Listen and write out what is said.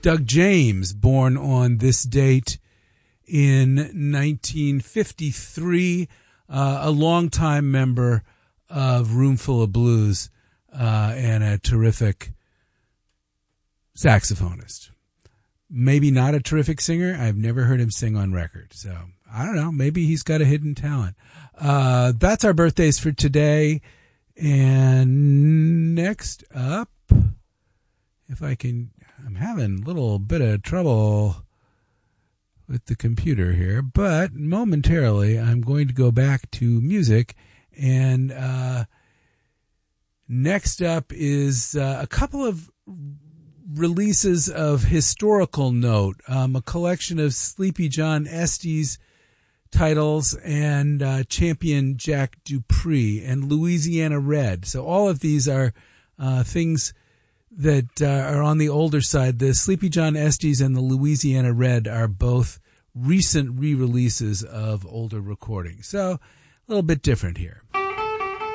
Doug James, born on this date in 1953, a longtime member of Roomful of Blues and a terrific saxophonist. Maybe not a terrific singer. I've never heard him sing on record. So I don't know. Maybe he's got a hidden talent. That's our birthdays for today. And next up, if I can, I'm having a little bit of trouble with the computer here, but momentarily I'm going to go back to music. And next up is a couple of releases of historical note, a collection of Sleepy John Estes titles and Champion Jack Dupree and Louisiana Red. So all of these are things that are on the older side. The Sleepy John Estes and the Louisiana Red are both recent re-releases of older recordings. So a little bit different here.